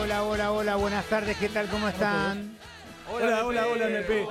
hola, buenas tardes, ¿qué tal? ¿Cómo están? Hola, MP.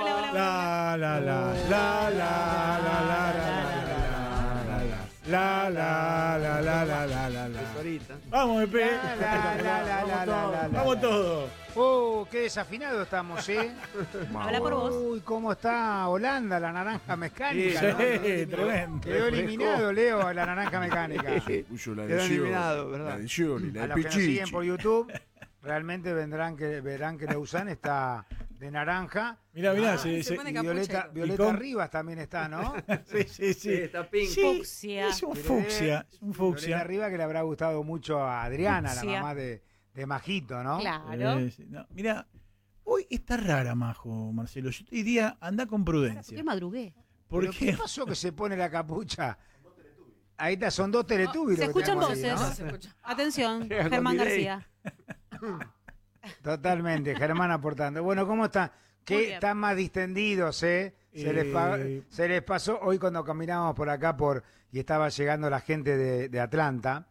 Vamos, MP. Vamos todos. Qué desafinado estamos, ¿eh? Habla por vos. Uy, ¿cómo está Holanda, la naranja mecánica? Sí, ¿no? tremendo. Quedó eliminado, Leo, la naranja mecánica. Quedó eliminado, ¿verdad? A los que nos siguen por YouTube, realmente verán que Lausanne está de naranja. Mirá, se pone Y capucha. Violeta Rivas también está, ¿no? Sí. Está pink. Fucsia. Es un fucsia. Violeta Rivas, que le habrá gustado mucho a Adriana, la Fucsia. mamá de Majito, ¿no? Claro. No, mirá, hoy está rara, Majo, Marcelo. Yo te diría, anda con prudencia. Yo madrugué. ¿Pero Porque qué pasó que se pone la capucha? Ahí está, son dos Teletubbies. Se lo que escuchan tenemos voces. ahí, ¿no? Se escucha. Atención, Llega con Germán delay. García. Totalmente, Germán aportando. Bueno, ¿cómo están? Muy Que bien. están más distendidos, ¿eh? Se les pasó hoy cuando caminábamos por acá y estaba llegando la gente de Atlanta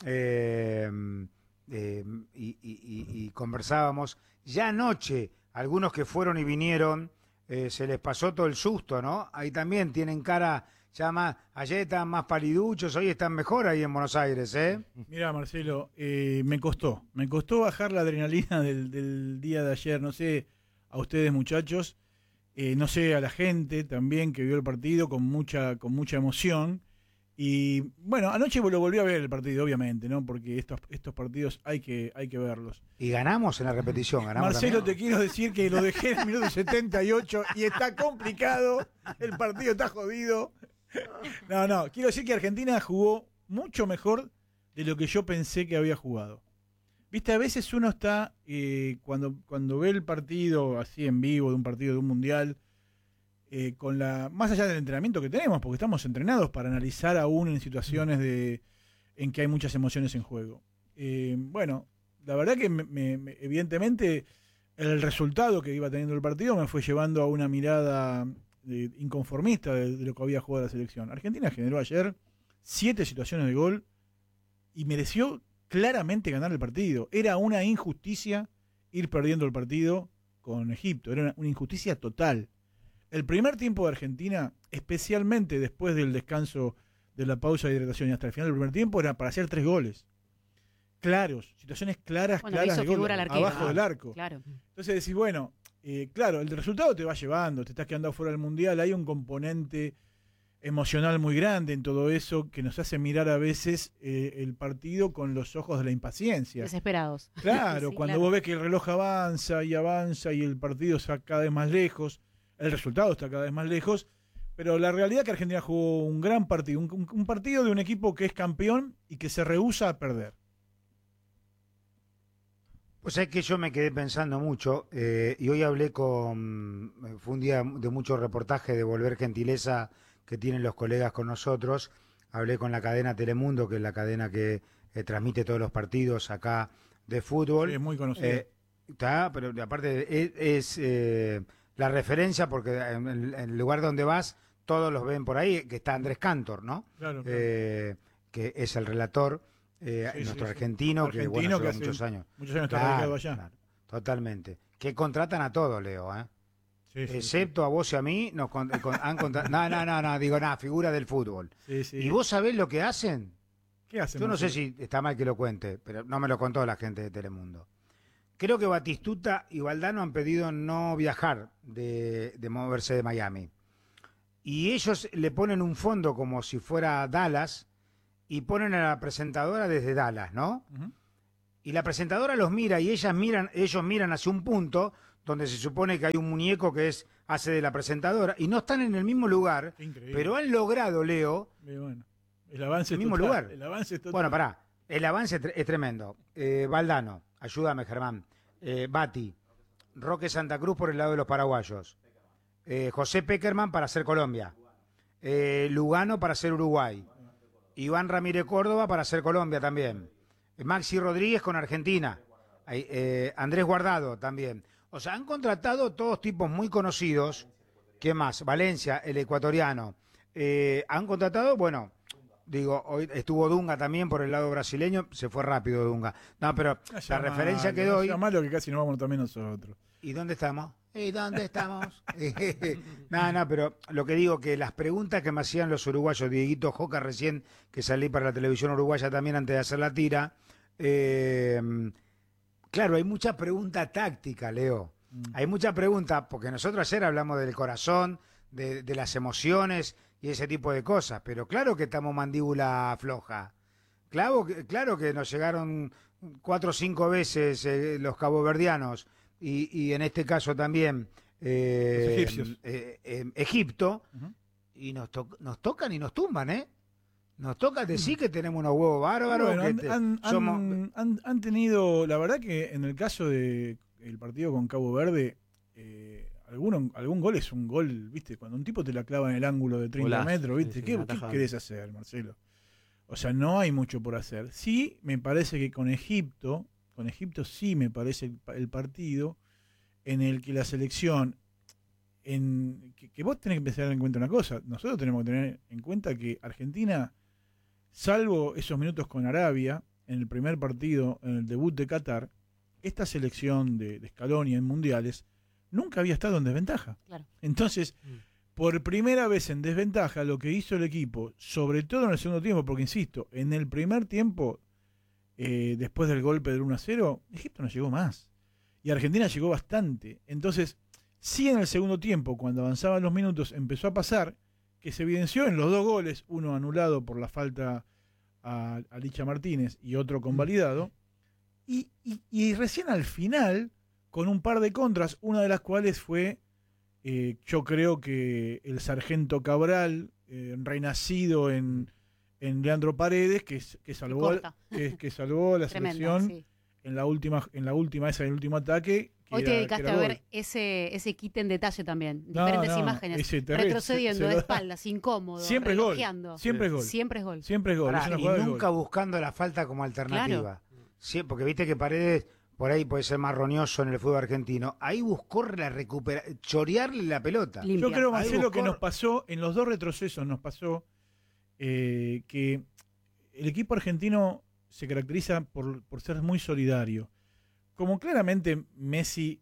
y conversábamos. Ya anoche, algunos que fueron y vinieron, se les pasó todo el susto, ¿no? Ahí también tienen cara ya más, ayer estaban más paliduchos, hoy están mejor ahí en Buenos Aires, ¿eh? Mira, Marcelo, me costó bajar la adrenalina del día de ayer, no sé, a ustedes muchachos, no sé, a la gente también que vio el partido con mucha emoción, y bueno, anoche lo volví a ver el partido, obviamente, ¿no? Porque estos partidos hay que verlos. Y ganamos en la repetición, ganamos Marcelo, también. te quiero decir que lo dejé en el minuto 78 y está complicado, el partido está jodido. No, quiero decir que Argentina jugó mucho mejor de lo que yo pensé que había jugado. Viste, a veces uno está, cuando ve el partido así en vivo, de un partido de un mundial, más allá del entrenamiento que tenemos, porque estamos entrenados para analizar aún en situaciones en que hay muchas emociones en juego. Bueno, la verdad que evidentemente el resultado que iba teniendo el partido me fue llevando a una mirada inconformista de lo que había jugado la selección. Argentina generó ayer 7 situaciones de gol y mereció claramente ganar el partido. Era una injusticia ir perdiendo el partido con Egipto, era una injusticia total. El primer tiempo de Argentina, especialmente después del descanso de la pausa de hidratación y hasta el final del primer tiempo, era para hacer 3 goles. Claros, situaciones claras Bueno, de hizo gol, figura el arquero. abajo del arco. Claro. Entonces decís, bueno, claro, el resultado te va llevando, te estás quedando fuera del Mundial, hay un componente emocional muy grande en todo eso que nos hace mirar a veces el partido con los ojos de la impaciencia. Desesperados. Claro, Sí, cuando claro. vos ves que el reloj avanza y el partido está cada vez más lejos, el resultado está cada vez más lejos, pero la realidad es que Argentina jugó un gran partido, un partido de un equipo que es campeón y que se rehúsa a perder. Pues es que yo me quedé pensando mucho y hoy hablé fue un día de mucho reportaje, de volver gentileza que tienen los colegas con nosotros. Hablé con la cadena Telemundo, que es la cadena que transmite todos los partidos acá de fútbol. Sí, es muy conocido. Está, pero aparte es la referencia, porque en el lugar donde vas todos los ven por ahí, que está Andrés Cantor, ¿no? Claro. Que es el relator. Nuestro argentino, que bueno, lleva muchos años. Muchos años está radicado allá. Claro, totalmente. Que contratan a todos, Leo, ¿eh? Sí, Excepto a vos y a mí, han contratado. No, digo nada, figura del fútbol. Sí, sí. ¿Y vos sabés lo que hacen? ¿Qué hacen? Yo no sé Marcelo? si está mal que lo cuente, pero no me lo contó la gente de Telemundo. Creo que Batistuta y Valdano han pedido no viajar, de moverse de Miami. Y ellos le ponen un fondo como si fuera Dallas, y ponen a la presentadora desde Dallas, ¿no? Uh-huh. Y la presentadora los mira y ellos miran hacia un punto donde se supone que hay un muñeco que hace de la presentadora, y no están en el mismo lugar, Increíble. pero han logrado, Leo, Bueno, el avance el es mismo total, lugar. El avance es total. Bueno, pará, el avance es tremendo. Valdano, ayúdame, Germán. Bati, Roque Santa Cruz por el lado de los paraguayos. José Peckerman para hacer Colombia. Lugano para hacer Uruguay. Iván Ramírez Córdoba para hacer Colombia también. Maxi Rodríguez con Argentina. Andrés Guardado también. O sea, han contratado todos tipos muy conocidos. ¿Qué más? Valencia, el ecuatoriano. Han contratado, bueno, digo, hoy estuvo Dunga también por el lado brasileño, se fue rápido Dunga. No, pero la referencia que doy... No malo que casi nos vamos también nosotros. ¿Y dónde estamos? ¿Y dónde estamos? No, pero lo que digo, que las preguntas que me hacían los uruguayos, Dieguito Joca recién, que salí para la televisión uruguaya también antes de hacer la tira, claro, hay mucha pregunta táctica, Leo. Hay mucha pregunta, porque nosotros ayer hablamos del corazón, de las emociones y ese tipo de cosas, pero claro que estamos mandíbula floja. Claro que nos llegaron 4 o 5 veces los caboverdianos y en este caso también Egipto, y nos tocan y nos tumban, ¿eh? Nos toca decir que tenemos unos huevos bárbaros. Bueno, han tenido, la verdad que en el caso del partido con Cabo Verde, algún gol es un gol, ¿viste? Cuando un tipo te la clava en el ángulo de 30 metros, ¿viste? ¿Qué querés hacer, Marcelo? O sea, no hay mucho por hacer. Sí, me parece que con Egipto sí me parece el partido en el que la selección, que vos tenés que empezar en cuenta una cosa, nosotros tenemos que tener en cuenta que Argentina, salvo esos minutos con Arabia, en el primer partido, en el debut de Qatar, esta selección de Scaloni en mundiales nunca había estado en desventaja. Claro. Entonces, por primera vez en desventaja, lo que hizo el equipo, sobre todo en el segundo tiempo, porque insisto, en el primer tiempo, después del golpe del 1-0, Egipto no llegó más. Y Argentina llegó bastante. Entonces, sí, en el segundo tiempo, cuando avanzaban los minutos, empezó a pasar que se evidenció en los 2 goles, uno anulado por la falta a Licha Martínez y otro convalidado, y recién al final, con un par de contras, una de las cuales fue, yo creo que el sargento Cabral, renacido en Leandro Paredes, que salvó la selección. Sí. En el último ataque. Hoy te dedicaste a ver ese kit en detalle también. Diferentes imágenes. Retrocediendo de espaldas, incómodo. Siempre es gol. Siempre es gol. Ahora, y nunca buscando la falta como alternativa. Claro. Sí, porque viste que Paredes por ahí puede ser más roñoso en el fútbol argentino. Ahí buscó chorearle la pelota. Limpia. Yo creo, Marcelo, que nos pasó, en los 2 retrocesos nos pasó que el equipo argentino se caracteriza por ser muy solidario. Como claramente Messi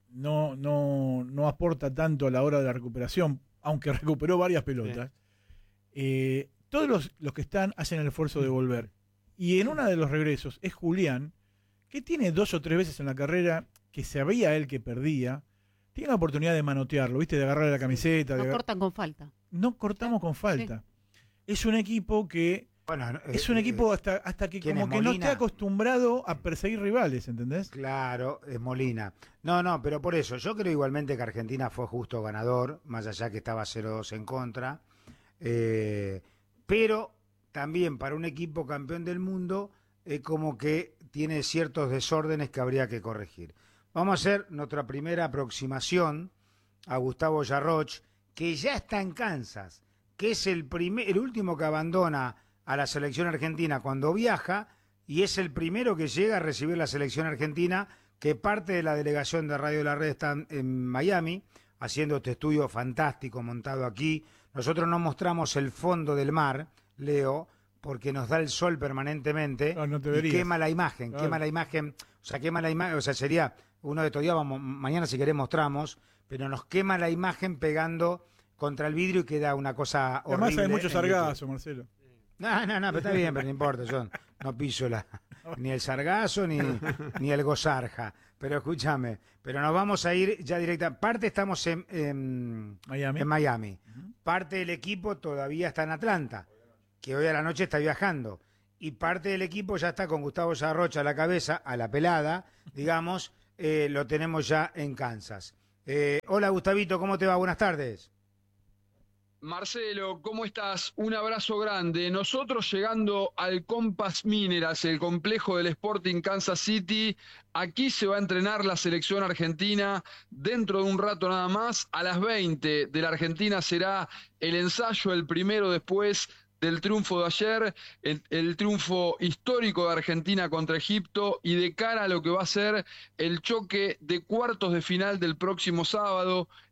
no aporta tanto a la hora de la recuperación, aunque recuperó varias pelotas, todos los que están hacen el esfuerzo de volver. Y en uno de los regresos es Julián, que tiene 2 o 3 veces en la carrera que sabía él que perdía, tiene la oportunidad de manotearlo, ¿viste? De agarrarle la camiseta. No cortan con falta. No cortamos con falta. Sí. Es un equipo que... Bueno, es un equipo hasta que como que no esté acostumbrado a perseguir rivales, ¿entendés? Claro, es Molina. No, pero por eso, yo creo igualmente que Argentina fue justo ganador, más allá que estaba 0-2 en contra, pero también para un equipo campeón del mundo, como que tiene ciertos desórdenes que habría que corregir. Vamos a hacer nuestra primera aproximación a Gustavo Yarroch, que ya está en Kansas, que es el último que abandona a la selección argentina cuando viaja, y es el primero que llega a recibir la selección argentina, que parte de la delegación de Radio de la Red está en Miami, haciendo este estudio fantástico montado aquí. Nosotros no mostramos el fondo del mar, Leo, porque nos da el sol permanentemente, y quema la imagen, o sea, sería uno de estos días, mañana si querés mostramos, pero nos quema la imagen pegando contra el vidrio y queda una cosa horrible. Además hay mucho sargazo, Marcelo. No, pero está bien, pero no importa, yo no piso ni el sargazo ni el gozarja. Pero escúchame, pero nos vamos a ir ya directa. Parte estamos en Miami. Parte del equipo todavía está en Atlanta, que hoy a la noche está viajando. Y parte del equipo ya está con Gustavo Yarroch a la cabeza, a la pelada, digamos, lo tenemos ya en Kansas. Hola Gustavito, ¿cómo te va? Buenas tardes. Marcelo, ¿cómo estás? Un abrazo grande. Nosotros llegando al Compass Minerals, el complejo del Sporting Kansas City. Aquí se va a entrenar la selección argentina dentro de un rato nada más. A las 20 de la Argentina será el ensayo, el primero después del triunfo de ayer, el triunfo histórico de Argentina contra Egipto, y de cara a lo que va a ser el choque de cuartos de final del próximo sábado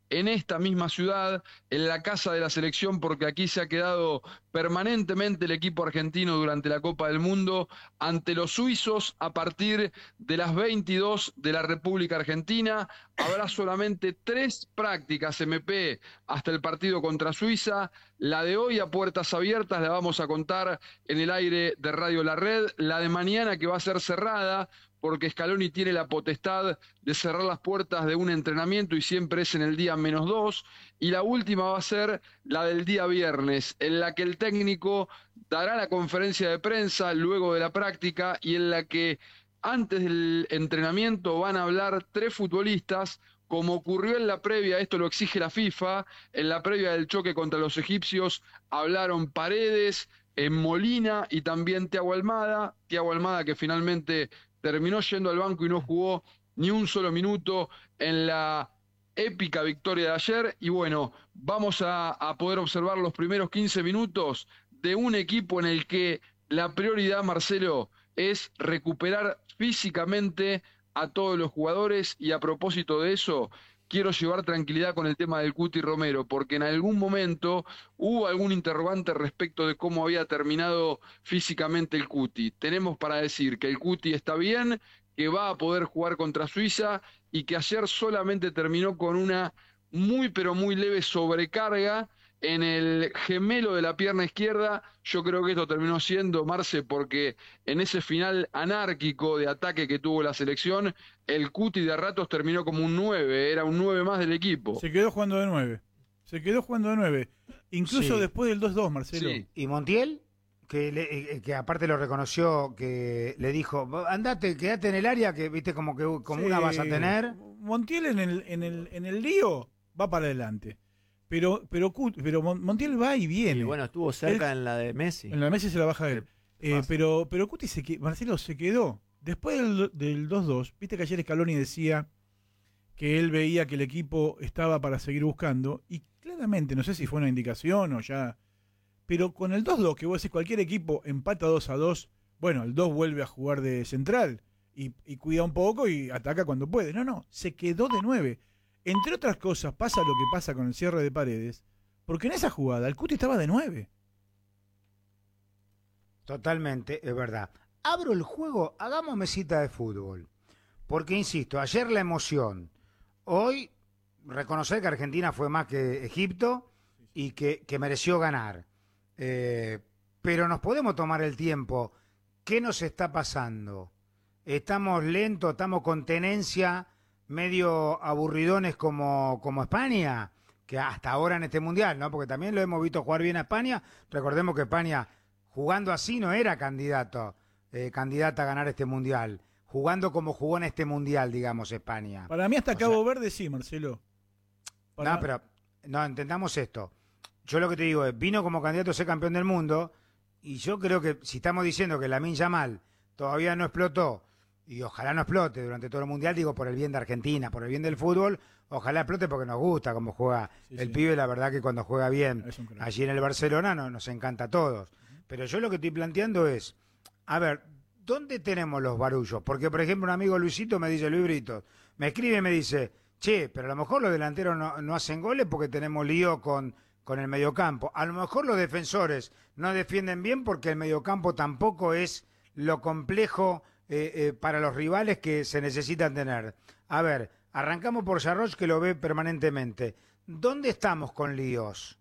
en esta misma ciudad, en la casa de la selección, porque aquí se ha quedado permanentemente el equipo argentino durante la Copa del Mundo ante los suizos a partir de las 22 de la República Argentina. Habrá solamente 3 prácticas MP hasta el partido contra Suiza. La de hoy a puertas abiertas la vamos a contar en el aire de Radio La Red. La de mañana, que va a ser cerrada, porque Scaloni tiene la potestad de cerrar las puertas de un entrenamiento y siempre es en el día -2. Y la última va a ser la del día viernes, en la que el técnico dará la conferencia de prensa luego de la práctica y en la que antes del entrenamiento van a hablar 3 futbolistas, como ocurrió en la previa. Esto lo exige la FIFA. En la previa del choque contra los egipcios hablaron Paredes, Molina y también Thiago Almada, que finalmente terminó yendo al banco y no jugó ni un solo minuto en la épica victoria de ayer. Y bueno, vamos a poder observar los primeros 15 minutos de un equipo en el que la prioridad, Marcelo, es recuperar físicamente a todos los jugadores. Y a propósito de eso, quiero llevar tranquilidad con el tema del Cuti Romero, porque en algún momento hubo algún interrogante respecto de cómo había terminado físicamente el Cuti. Tenemos para decir que el Cuti está bien, que va a poder jugar contra Suiza y que ayer solamente terminó con una muy pero muy leve sobrecarga en el gemelo de la pierna izquierda. Yo creo que esto terminó siendo, Marce, porque en ese final anárquico de ataque que tuvo la selección, el Cuti de ratos terminó como un 9, era un 9 más del equipo. Se quedó jugando de 9. Incluso después del 2-2, Marcelo. Sí. ¿Y Montiel? Que aparte lo reconoció, que le dijo, andate, quédate en el área, que viste como una vas a tener. Montiel en el lío va para adelante. Pero Montiel va y viene. Y bueno, estuvo cerca en la de Messi. En la de Messi se la baja él. Pero Cuti Marcelo se quedó. Después del 2-2, viste que ayer Scaloni decía que él veía que el equipo estaba para seguir buscando, y claramente, no sé si fue una indicación o ya, pero con el 2-2, que vos decís, cualquier equipo empata 2-2, bueno, el 2 vuelve a jugar de central y cuida un poco y ataca cuando puede. No, se quedó de 9. Entre otras cosas, pasa lo que pasa con el cierre de Paredes, porque en esa jugada el Cuti estaba de 9. Totalmente, es verdad. Abro el juego, hagamos mesita de fútbol. Porque, insisto, ayer la emoción. Hoy, reconocer que Argentina fue más que Egipto y que mereció ganar. Pero nos podemos tomar el tiempo. ¿Qué nos está pasando? ¿Estamos lentos, estamos con tenencia, medio aburridones como España? Que hasta ahora en este Mundial, ¿no? Porque también lo hemos visto jugar bien a España. Recordemos que España, jugando así, no era candidata a ganar este Mundial. Jugando como jugó en este Mundial, digamos, España. Para mí hasta Cabo Verde sí, Marcelo. No, pero no, entendamos esto. Yo lo que te digo es, vino como candidato a ser campeón del mundo, y yo creo que si estamos diciendo que Lamine Yamal todavía no explotó, y ojalá no explote durante todo el Mundial, digo, por el bien de Argentina, por el bien del fútbol, ojalá explote porque nos gusta cómo juega el pibe. La verdad que cuando juega bien allí en el Barcelona nos encanta a todos. Pero yo lo que estoy planteando es, a ver, ¿dónde tenemos los barullos? Porque, por ejemplo, un amigo Luisito me dice, Luis Brito, me escribe y me dice, che, pero a lo mejor los delanteros no hacen goles porque tenemos lío con el mediocampo. A lo mejor los defensores no defienden bien porque el mediocampo tampoco es lo complejo para los rivales que se necesitan tener. A ver, arrancamos por Sarroch, que lo ve permanentemente. ¿Dónde estamos con líos?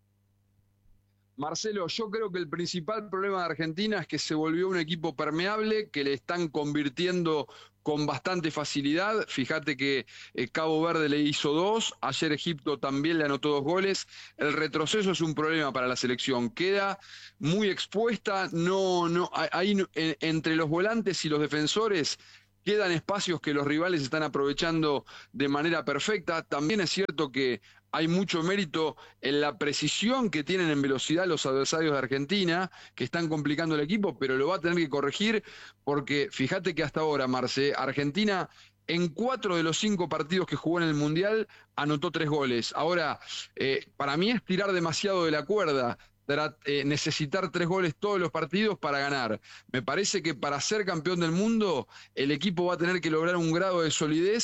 Marcelo, yo creo que el principal problema de Argentina es que se volvió un equipo permeable, que le están convirtiendo con bastante facilidad. Fíjate que Cabo Verde le hizo 2, ayer Egipto también le anotó 2 goles. El retroceso es un problema para la selección, queda muy expuesta, ahí entre los volantes y los defensores quedan espacios que los rivales están aprovechando de manera perfecta. También es cierto que hay mucho mérito en la precisión que tienen en velocidad los adversarios de Argentina, que están complicando el equipo, pero lo va a tener que corregir, porque fíjate que hasta ahora, Marce, Argentina en 4 de los 5 partidos que jugó en el Mundial anotó 3 goles. Ahora, para mí es tirar demasiado de la cuerda, necesitar 3 goles todos los partidos para ganar. Me parece que para ser campeón del mundo, el equipo va a tener que lograr un grado de solidez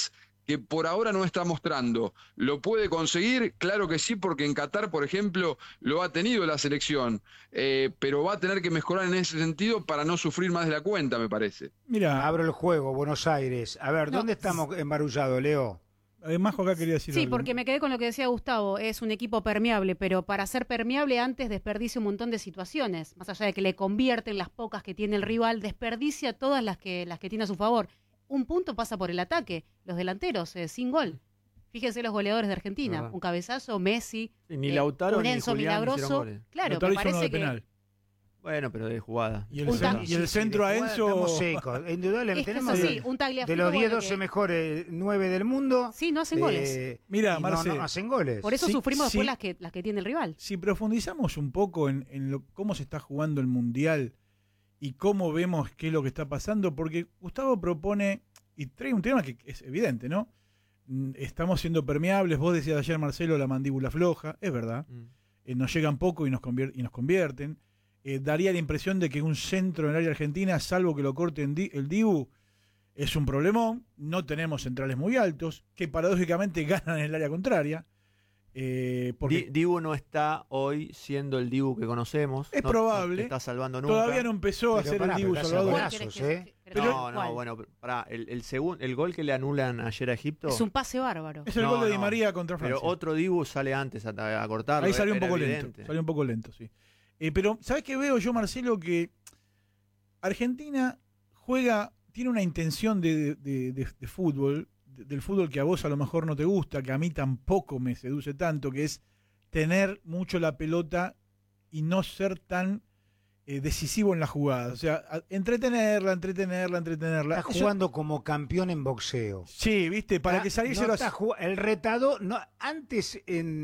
que por ahora no está mostrando. ¿Lo puede conseguir? Claro que sí, porque en Qatar, por ejemplo, lo ha tenido la selección, pero va a tener que mejorar en ese sentido para no sufrir más de la cuenta, me parece. Mira, abro el juego, Buenos Aires. A ver, ¿dónde estamos embarullados, Leo? Además, acá quería decir Sí, algo. porque me quedé con lo que decía Gustavo, es un equipo permeable, pero para ser permeable antes desperdicia un montón de situaciones, más allá de que le convierten las pocas que tiene el rival, desperdicia todas las que tiene a su favor. Un punto pasa por el ataque, los delanteros, sin gol. Fíjense los goleadores de Argentina, un cabezazo, Messi, ni Lautaro, un Enzo ni Julián milagroso. Claro, Lautaro me hizo uno parece de que... penal. Bueno, pero de jugada. Y el centro a Enzo... Estamos secos. Indudablemente tenemos un Tagliafico, de los 10, 12 mejores 9 del mundo. Sí, no hacen goles. Mira, Marce, no hacen goles. Por eso sufrimos después las que tiene el rival. Si profundizamos un poco en cómo se está jugando el Mundial y cómo vemos qué es lo que está pasando, porque Gustavo propone, y trae un tema que es evidente, ¿no? Estamos siendo permeables, vos decías ayer, Marcelo, la mandíbula floja, es verdad. Nos llegan poco y nos convierten. Daría la impresión de que un centro en el área argentina, salvo que lo corte el Dibu, es un problemón. No tenemos centrales muy altos, que paradójicamente ganan en el área contraria. Porque Dibu no está hoy siendo el Dibu que conocemos. Es probable. No te está salvando nunca. Todavía no empezó a ser el Dibu salvador. El gol que le anulan ayer a Egipto es un pase bárbaro. Es el gol de Di María contra Francia. Pero otro Dibu sale antes a cortarlo. Ahí salió un poco lento. Salió un poco lento, sí. Pero, ¿sabes qué veo yo, Marcelo? Que Argentina tiene una intención de fútbol, del fútbol que a vos a lo mejor no te gusta, que a mí tampoco me seduce tanto, que es tener mucho la pelota y no ser tan decisivo en la jugada. O sea, entretenerla. Está jugando como campeón en boxeo. Sí, viste, para que saliese el retado, antes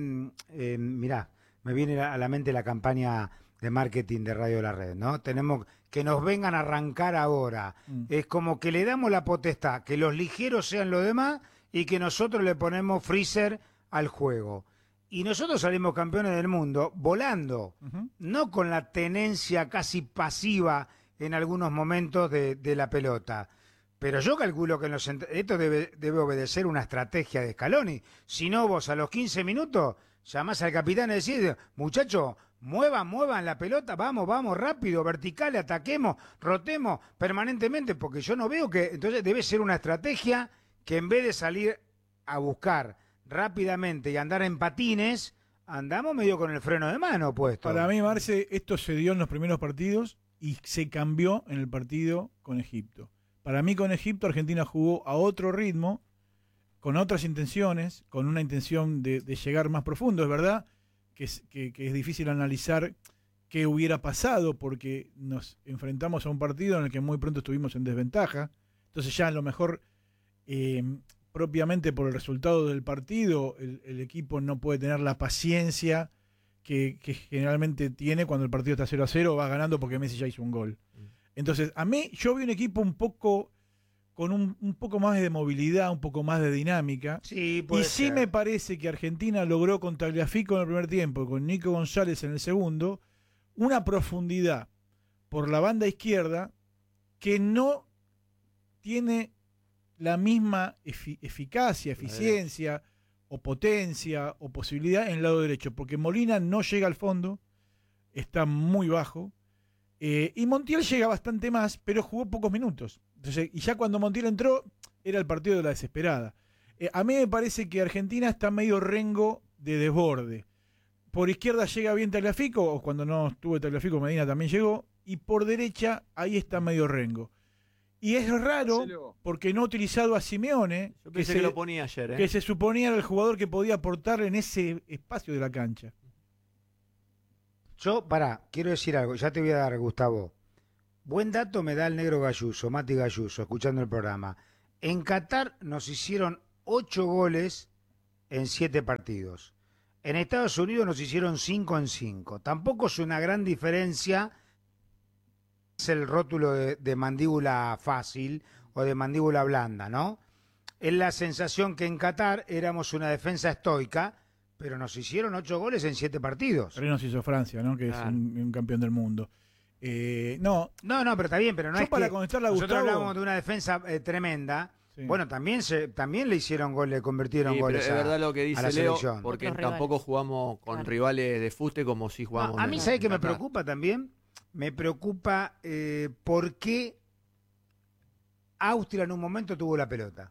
mirá, me viene a la mente la campaña de marketing de Radio La Red, ¿no? Tenemos que nos vengan a arrancar ahora. Es como que le damos la potestad, que los ligeros sean los demás y que nosotros le ponemos freezer al juego. Y nosotros salimos campeones del mundo volando, no con la tenencia casi pasiva en algunos momentos de la pelota. Pero yo calculo que esto debe obedecer una estrategia de Scaloni. Si no, vos a los 15 minutos llamás al capitán y decís, muchachos, muevan la pelota, vamos, rápido, vertical, ataquemos, rotemos permanentemente, porque yo no veo que... Entonces debe ser una estrategia que en vez de salir a buscar rápidamente y andar en patines, andamos medio con el freno de mano puesto. Para mí, Marce, esto se dio en los primeros partidos y se cambió en el partido con Egipto. Para mí, con Egipto, Argentina jugó a otro ritmo, con otras intenciones, con una intención de llegar más profundo. Es verdad que es difícil analizar qué hubiera pasado porque nos enfrentamos a un partido en el que muy pronto estuvimos en desventaja. Entonces ya a lo mejor, propiamente por el resultado del partido, el equipo no puede tener la paciencia que generalmente tiene cuando el partido está 0-0, va ganando porque Messi ya hizo un gol. Entonces, yo vi un equipo un poco con un poco más de movilidad, un poco más de dinámica. Sí, y sí me parece que Argentina logró con Tagliafico en el primer tiempo, con Nico González en el segundo, una profundidad por la banda izquierda que no tiene la misma eficacia, eficiencia o potencia o posibilidad en el lado derecho, porque Molina no llega al fondo, está muy bajo, y Montiel llega bastante más, pero jugó pocos minutos. Entonces, y ya cuando Montiel entró, era el partido de la desesperada. A mí me parece que Argentina está medio rengo de desborde. Por izquierda llega bien Tagliafico, o cuando no estuvo Tagliafico, Medina también llegó, y por derecha, ahí está medio rengo. Y es raro, porque no ha utilizado a Simeone, yo pensé que lo ponía ayer, que se suponía era el jugador que podía aportar en ese espacio de la cancha. Yo, quiero decir algo, ya te voy a dar, Gustavo. Buen dato me da el negro Galluso, Mati Galluso, escuchando el programa. En Qatar nos hicieron 8 goles en 7 partidos. En Estados Unidos nos hicieron 5 en 5. Tampoco es una gran diferencia. Es el rótulo de mandíbula fácil o de mandíbula blanda, ¿no? Es la sensación que en Qatar éramos una defensa estoica, pero nos hicieron 8 goles en 7 partidos. Pero nos hizo Francia, ¿no? Que es un campeón del mundo. No, pero está bien, pero no es para que contestarle a nosotros Gustavo, hablamos de una defensa tremenda Sí. Bueno, también le hicieron gol, le convirtieron Sí, pero goles es verdad lo que a dice la Leo, selección. porque Otros tampoco jugamos con Claro. rivales de fuste como si No, jugamos. a mí, en ¿sabes qué me Qatar. preocupa también? Me preocupa por qué Austria en un momento tuvo la pelota.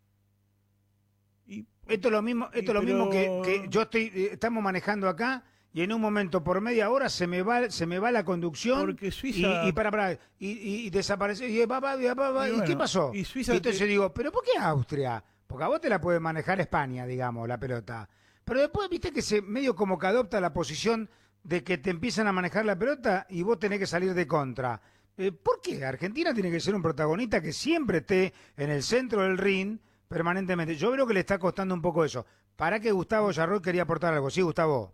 Y- Esto es lo mismo, y esto es lo mismo pero- que yo estamos manejando acá y en un momento por media hora se me va la conducción Porque Suiza... y desaparece y, ¿y bueno, qué pasó? y Suiza Y entonces digo, ¿pero por qué Austria? Porque a vos te la puede manejar España, digamos, la pelota. Pero después viste que se medio como que adopta la posición de que te empiezan a manejar la pelota y vos tenés que salir de contra. ¿Por qué? Argentina tiene que ser un protagonista que siempre esté en el centro del ring permanentemente. Yo creo que le está costando un poco eso. Para que Gustavo Yarroy quería aportar algo. Sí, Gustavo.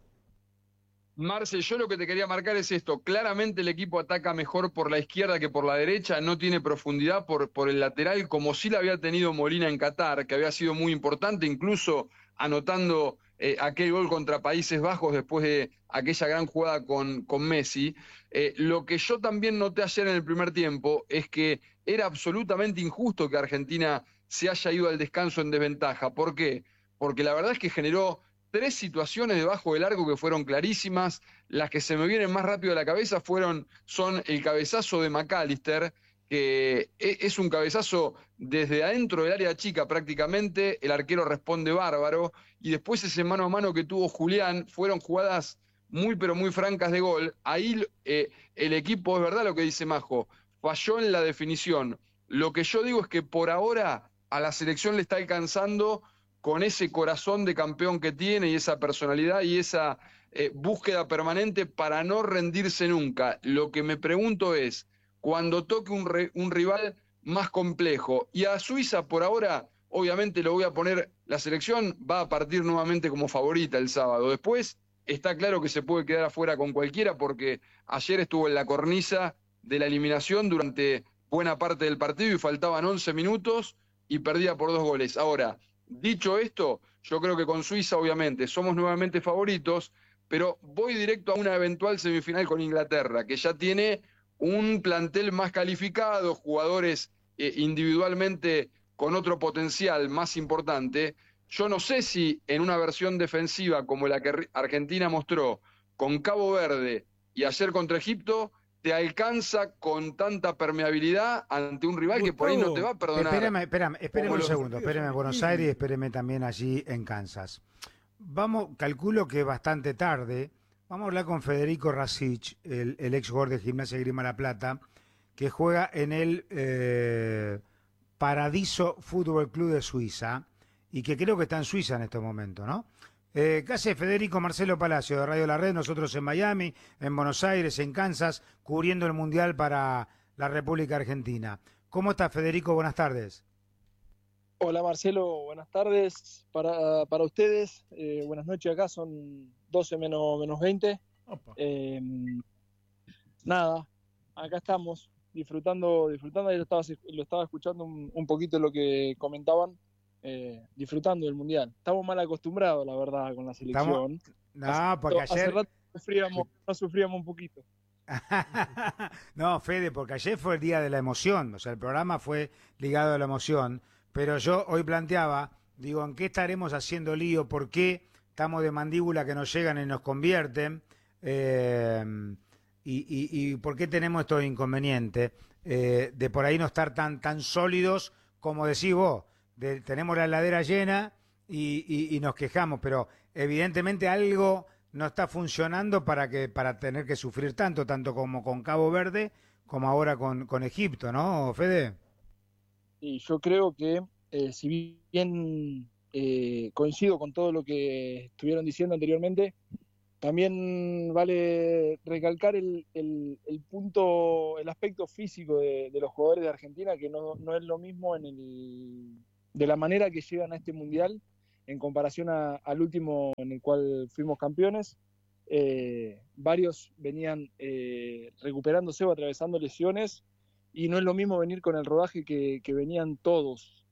Marce, yo lo que te quería marcar es esto. Claramente el equipo ataca mejor por la izquierda que por la derecha, no tiene profundidad por el lateral, como sí la había tenido Molina en Qatar, que había sido muy importante, incluso anotando aquel gol contra Países Bajos después de aquella gran jugada con Messi. Lo que yo también noté ayer en el primer tiempo es que era absolutamente injusto que Argentina se haya ido al descanso en desventaja. ¿Por qué? Porque la verdad es que generó 3 situaciones debajo del arco que fueron clarísimas. Las que se me vienen más rápido a la cabeza son el cabezazo de McAllister, que es un cabezazo desde adentro del área chica prácticamente, el arquero responde bárbaro, y después ese mano a mano que tuvo Julián, fueron jugadas muy pero muy francas de gol. Ahí el equipo, es verdad lo que dice Majo, falló en la definición. Lo que yo digo es que por ahora a la selección le está alcanzando con ese corazón de campeón que tiene y esa personalidad y esa búsqueda permanente para no rendirse nunca. Lo que me pregunto es, cuando toque un rival más complejo, y a Suiza por ahora, obviamente lo voy a poner, la selección va a partir nuevamente como favorita el sábado. Después está claro que se puede quedar afuera con cualquiera porque ayer estuvo en la cornisa de la eliminación durante buena parte del partido y faltaban 11 minutos y perdía por 2 goles. Ahora, dicho esto, yo creo que con Suiza, obviamente, somos nuevamente favoritos, pero voy directo a una eventual semifinal con Inglaterra, que ya tiene un plantel más calificado, jugadores individualmente con otro potencial más importante. Yo no sé si en una versión defensiva como la que Argentina mostró con Cabo Verde y ayer contra Egipto, te alcanza con tanta permeabilidad ante un rival que por ahí no te va a perdonar. Espéreme un segundo, espéreme en Buenos Aires y espéreme también allí en Kansas. Calculo que bastante tarde, vamos a hablar con Federico Rasic, el ex jugador de Gimnasia y Grima La Plata, que juega en el Paradiso Fútbol Club de Suiza y que creo que está en Suiza en este momento, ¿no? ¿Qué hace Federico? Marcelo Palacio de Radio La Red, nosotros en Miami, en Buenos Aires, en Kansas, cubriendo el Mundial para la República Argentina. ¿Cómo está Federico? Buenas tardes. Hola Marcelo, buenas tardes para ustedes. Buenas noches, acá son 12 menos 20. Opa. Nada, acá estamos disfrutando y lo estaba escuchando un poquito lo que comentaban. Disfrutando del Mundial. Estamos mal acostumbrados, la verdad, con la selección. No, porque Hace ayer... rato sufríamos un poquito. No, Fede, porque ayer fue el día de la emoción, o sea, el programa fue ligado a la emoción, pero yo hoy planteaba, digo, ¿en qué estaremos haciendo lío? ¿Por qué estamos de mandíbula que nos llegan y nos convierten? Y ¿por qué tenemos estos inconvenientes? De por ahí no estar tan sólidos como decís vos. Tenemos la heladera llena y nos quejamos, pero evidentemente algo no está funcionando para tener que sufrir tanto como con Cabo Verde, como ahora con Egipto, ¿no, Fede? Y yo creo que, si bien coincido con todo lo que estuvieron diciendo anteriormente, también vale recalcar el punto, el aspecto físico de los jugadores de Argentina, que no es lo mismo de la manera que llegan a este Mundial en comparación al último en el cual fuimos campeones. Varios venían recuperándose o atravesando lesiones y no es lo mismo venir con el rodaje que venían todos,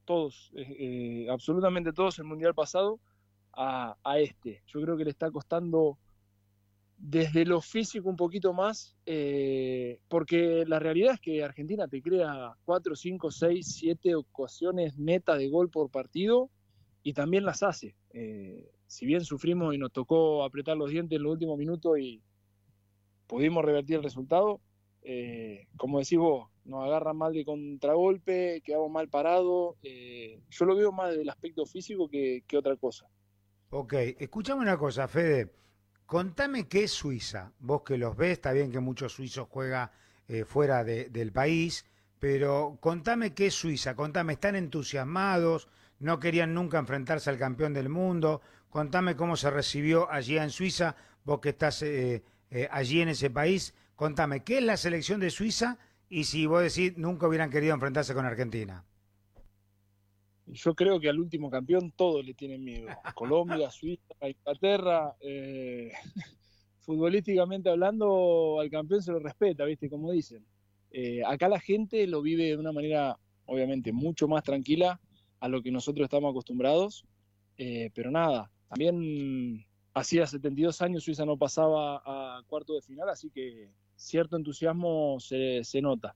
absolutamente todos el Mundial pasado a este. Yo creo que le está costando desde lo físico un poquito más, porque la realidad es que Argentina te crea 4, 5, 6, 7 ocasiones netas de gol por partido y también las hace. Si bien sufrimos y nos tocó apretar los dientes en los últimos minutos y pudimos revertir el resultado, como decís vos, nos agarran mal de contragolpe, quedamos mal parados. Yo lo veo más del aspecto físico que otra cosa. Ok, escuchame una cosa, Fede. Contame qué es Suiza. Vos que los ves, está bien que muchos suizos juegan fuera del país, pero contame qué es Suiza. Contame, ¿están entusiasmados? ¿No querían nunca enfrentarse al campeón del mundo? Contame cómo se recibió allí en Suiza, vos que estás allí en ese país. Contame, ¿qué es la selección de Suiza? Y si vos decís, nunca hubieran querido enfrentarse con Argentina. Yo creo que al último campeón todos le tienen miedo. Colombia, Suiza, Inglaterra. Futbolísticamente hablando, al campeón se lo respeta, ¿viste? Como dicen. Acá la gente lo vive de una manera, obviamente, mucho más tranquila a lo que nosotros estamos acostumbrados. Pero nada, también hacía 72 años Suiza no pasaba a cuarto de final, así que cierto entusiasmo se nota.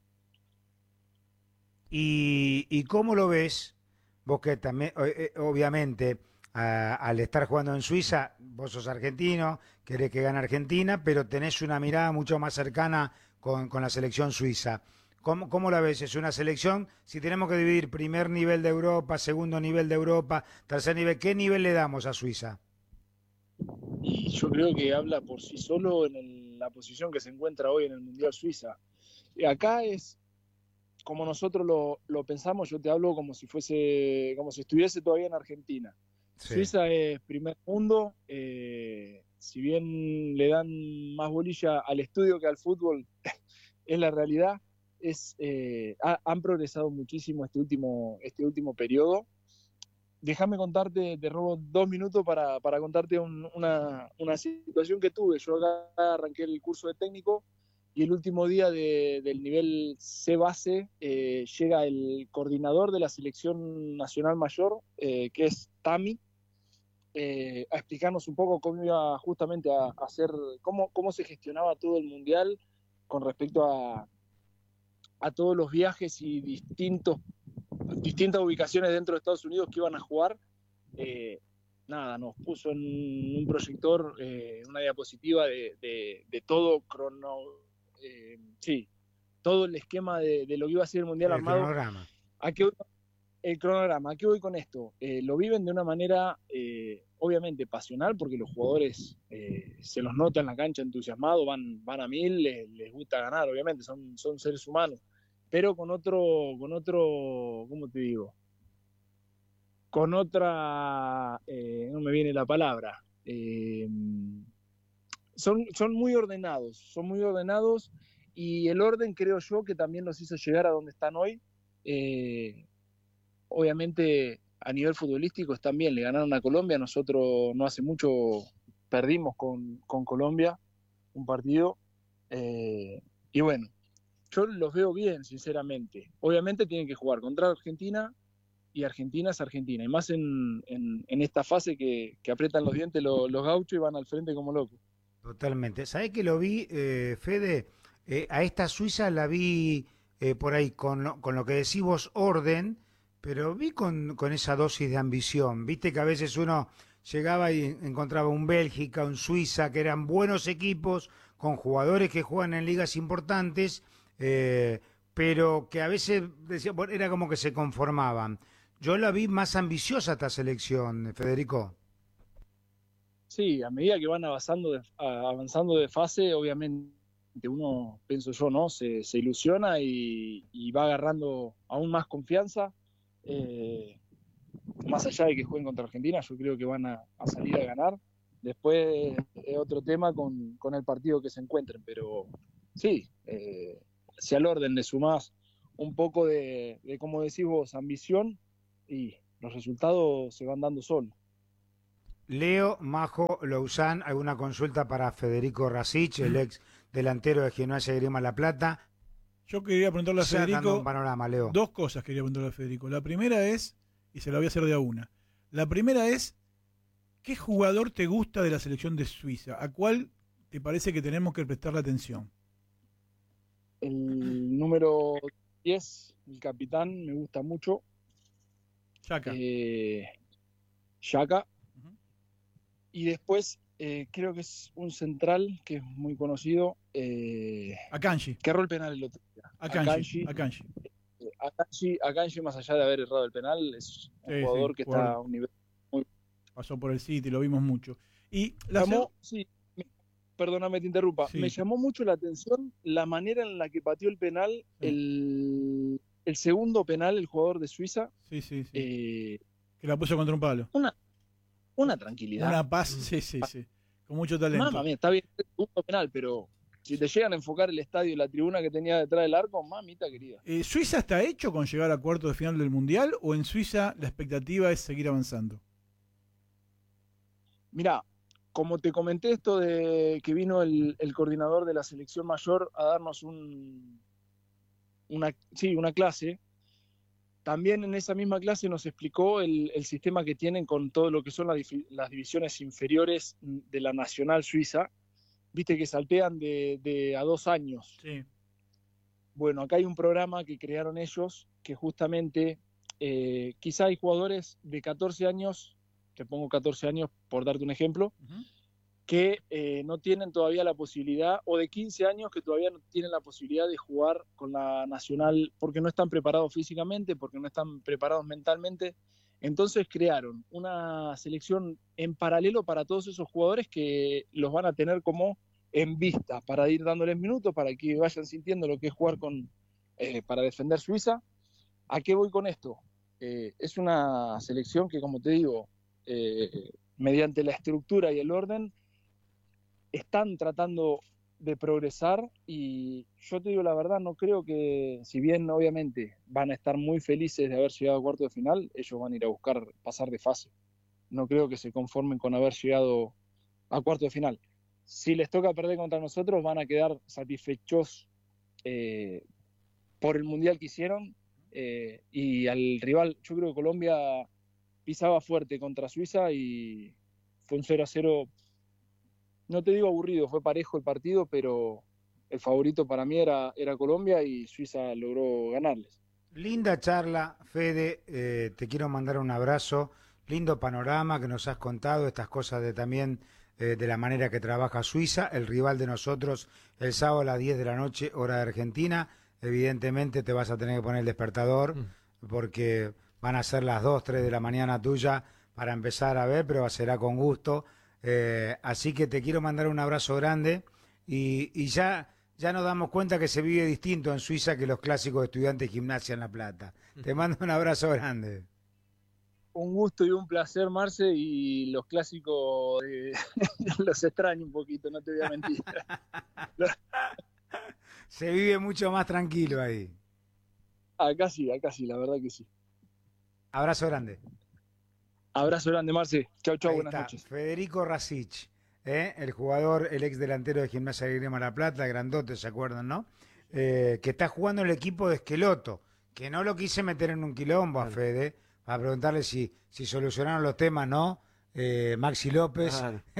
¿Y cómo lo ves? Vos que también, obviamente, al estar jugando en Suiza, vos sos argentino, querés que gane Argentina, pero tenés una mirada mucho más cercana con la selección suiza. ¿Cómo la ves? Es una selección, si tenemos que dividir primer nivel de Europa, segundo nivel de Europa, tercer nivel, ¿qué nivel le damos a Suiza? Y yo creo que habla por sí solo en la posición que se encuentra hoy en el Mundial Suiza. Y acá es como nosotros lo pensamos, yo te hablo como si estuviese todavía en Argentina. Sí. Suiza es primer mundo, si bien le dan más bolilla al estudio que al fútbol, es la realidad. Han progresado muchísimo este último periodo. Déjame contarte, te robo 2 minutos para contarte una situación que tuve. Yo acá arranqué el curso de técnico y el último día del nivel C base llega el coordinador de la selección nacional mayor, que es Tami, a explicarnos un poco cómo iba justamente a hacer, cómo se gestionaba todo el mundial con respecto a todos los viajes y distintas ubicaciones dentro de Estados Unidos que iban a jugar. Nada, nos puso en un proyector una diapositiva de todo todo el esquema de lo que iba a ser el mundial armado. Cronograma. El cronograma. ¿A qué voy con esto? Lo viven de una manera obviamente pasional, porque los jugadores se los nota en la cancha entusiasmados, van a 1000, les gusta ganar, obviamente, son seres humanos, pero con otro, ¿cómo te digo? Con otra, no me viene la palabra, son muy ordenados, y el orden creo yo que también los hizo llegar a donde están hoy. Obviamente a nivel futbolístico están bien, le ganaron a Colombia, nosotros no hace mucho perdimos con Colombia un partido, y bueno, yo los veo bien, sinceramente. Obviamente tienen que jugar contra Argentina, y Argentina es Argentina, y más en esta fase que aprietan los dientes los gauchos y van al frente como locos. Totalmente. ¿Sabés que lo vi, Fede? A esta Suiza la vi por ahí con lo que decís vos, orden, pero vi con esa dosis de ambición. Viste que a veces uno llegaba y encontraba un Bélgica, un Suiza, que eran buenos equipos, con jugadores que juegan en ligas importantes, pero que a veces decía, bueno, era como que se conformaban. Yo la vi más ambiciosa esta selección, Federico. Sí, a medida que van avanzando de fase, obviamente uno, pienso yo, ¿no? Se ilusiona y va agarrando aún más confianza. Más allá de que jueguen contra Argentina, yo creo que van a salir a ganar. Después es otro tema con el partido que se encuentren, pero sí, si al orden le sumás un poco de, como decís vos, ambición, y los resultados se van dando solos. Leo, Majo, Lousán, ¿alguna consulta para Federico Rasic, el ex delantero de Gimnasia y Grima La Plata? Yo quería preguntarle a Federico un panorama, Leo. 2 cosas quería preguntarle a Federico. La primera es, y se la voy a hacer de a una, la primera es, ¿qué jugador te gusta de la selección de Suiza? ¿A cuál te parece que tenemos que prestarle atención? El número 10, el capitán, me gusta mucho. Chaca. Xhaka. Ujú. Y después creo que es un central que es muy conocido, Akanji. que erró el penal el otro día. Akanji. Akanji, más allá de haber errado el penal, es un jugador que está a un nivel muy... Pasó por el City, lo vimos mucho. Y perdóname, te interrumpa. Sí. Me llamó mucho la atención la manera en la que pateó el penal, el segundo penal, el jugador de Suiza. Sí. Que la puso contra un palo. Una tranquilidad. Una paz, sí. Con mucho talento. Mamá mía, está bien el segundo penal, pero si te llegan a enfocar el estadio y la tribuna que tenía detrás del arco, mamita querida. ¿Suiza está hecho con llegar a cuartos de final del Mundial o en Suiza la expectativa es seguir avanzando? Mirá, como te comenté esto de que vino el coordinador de la selección mayor a darnos una clase, también en esa misma clase nos explicó el sistema que tienen con todo lo que son las divisiones inferiores de la Nacional Suiza. Viste que saltean de a 2 años. Sí. Bueno, acá hay un programa que crearon ellos que justamente quizá hay jugadores de 14 años, te pongo 14 años por darte un ejemplo, que no tienen todavía la posibilidad, o de 15 años que todavía no tienen la posibilidad de jugar con la Nacional porque no están preparados físicamente, porque no están preparados mentalmente. Entonces crearon una selección en paralelo para todos esos jugadores que los van a tener como en vista, para ir dándoles minutos, para que vayan sintiendo lo que es jugar para defender Suiza. ¿A qué voy con esto? Es una selección que, como te digo, mediante la estructura y el orden, están tratando de progresar, y yo te digo la verdad, no creo que, si bien obviamente van a estar muy felices de haber llegado a cuarto de final, ellos van a ir a buscar pasar de fase. No creo que se conformen con haber llegado a cuarto de final. Si les toca perder contra nosotros, van a quedar satisfechos por el mundial que hicieron, y al rival, yo creo que Colombia pisaba fuerte contra Suiza y fue un 0-0. No te digo aburrido, fue parejo el partido, pero el favorito para mí era Colombia y Suiza logró ganarles. Linda charla, Fede, te quiero mandar un abrazo, lindo panorama que nos has contado, estas cosas también de la manera que trabaja Suiza, el rival de nosotros el sábado a las 10 de la noche, hora de Argentina. Evidentemente te vas a tener que poner el despertador porque van a ser las 2, 3 de la mañana tuya para empezar a ver, pero será con gusto. Así que te quiero mandar un abrazo grande y ya nos damos cuenta que se vive distinto en Suiza que los clásicos de Estudiantes de Gimnasia en La Plata. Te mando un abrazo grande. Un gusto y un placer, Marce, y los clásicos los extraño un poquito, no te voy a mentir. Se vive mucho más tranquilo ahí. Acá sí, la verdad que sí. Abrazo grande. Abrazo grande, Marce. Chau, buenas noches. Federico Rasic, el jugador, el ex delantero de Gimnasia de Grima La Plata, grandote, ¿se acuerdan, no? Que está jugando en el equipo de Esqueloto, que no lo quise meter en un quilombo a Fede, para preguntarle si solucionaron los temas, ¿no? Maxi López,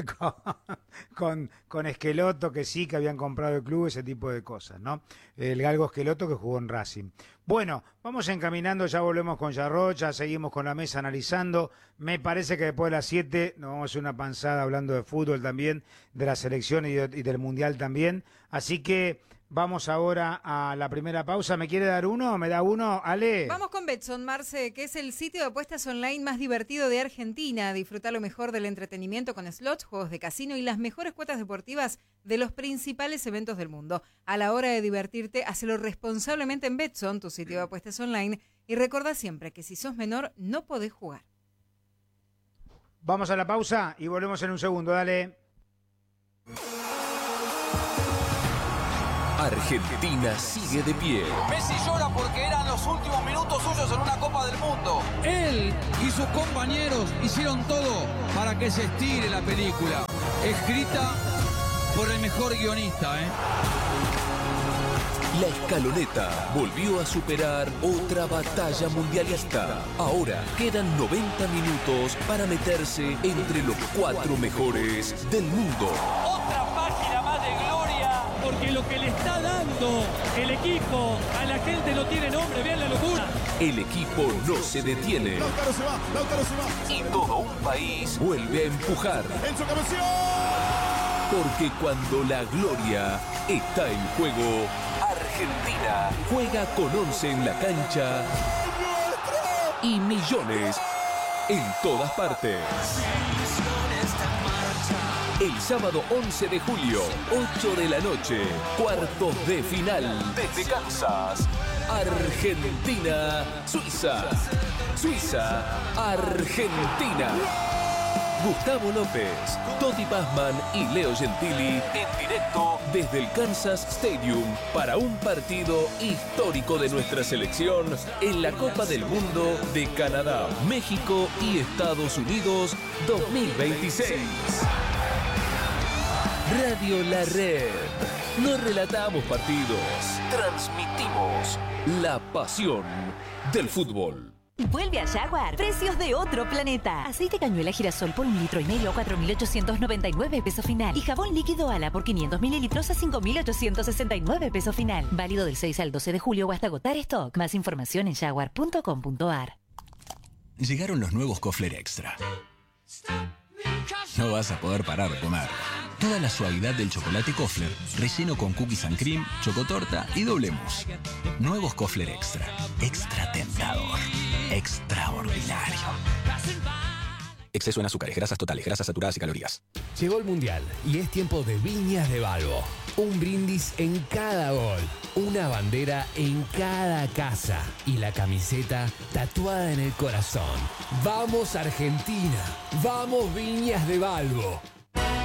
con Esqueloto, que sí, que habían comprado el club, ese tipo de cosas, ¿no? El galgo Esqueloto que jugó en Racing. Bueno, vamos encaminando, ya volvemos con Yarrocha, seguimos con la mesa analizando. Me parece que después de las 7 nos vamos a hacer una panzada hablando de fútbol también, de la selección y del mundial también. Así que vamos ahora a la primera pausa. ¿Me quiere dar uno? ¿Me da uno, Ale? Vamos con Betson, Marce, que es el sitio de apuestas online más divertido de Argentina. Disfruta lo mejor del entretenimiento con slots, juegos de casino y las mejores cuotas deportivas de los principales eventos del mundo. A la hora de divertirte, hacelo responsablemente en Betson, tu sitio de apuestas online. Y recordá siempre que si sos menor, no podés jugar. Vamos a la pausa y volvemos en un segundo. Dale. Argentina sigue de pie. Messi llora porque eran los últimos minutos suyos en una Copa del Mundo. Él y sus compañeros hicieron todo para que se estire la película. Escrita por el mejor guionista, La Escaloneta volvió a superar otra batalla mundialista. Ahora quedan 90 minutos para meterse entre los 4 mejores del mundo. Otra página más porque lo que le está dando el equipo a la gente no tiene nombre, vean la locura. El equipo no se detiene. Lautaro se va. Y todo un país vuelve a empujar. Enzo Cabezón. Porque cuando la gloria está en juego, Argentina juega con 11 en la cancha y millones en todas partes. El sábado 11 de julio, 8 de la noche, cuartos de final desde Kansas. Argentina, Suiza. Suiza, Argentina. Gustavo López, Totti Pazman y Leo Gentili en directo desde el Kansas Stadium para un partido histórico de nuestra selección en la Copa del Mundo de Canadá, México y Estados Unidos 2026. Radio La Red. No relatamos partidos, transmitimos la pasión del fútbol. Vuelve a Jaguar. Precios de otro planeta. Aceite cañuela girasol por 1,5 litros a 4.899 pesos final. Y jabón líquido Ala por 500 mililitros a 5.869 pesos final. Válido del 6 al 12 de julio o hasta agotar stock. Más información en jaguar.com.ar. Llegaron los nuevos Kofler Extra. No vas a poder parar de comer. Toda la suavidad del chocolate Kofler, relleno con cookies and cream, chocotorta y doble mousse. Nuevos Kofler Extra. Extra tentador. Extraordinario. Exceso en azúcares, grasas totales, grasas saturadas y calorías. Llegó el Mundial y es tiempo de Viñas de Balbo. Un brindis en cada gol, una bandera en cada casa y la camiseta tatuada en el corazón. ¡Vamos Argentina! ¡Vamos Viñas de Balbo!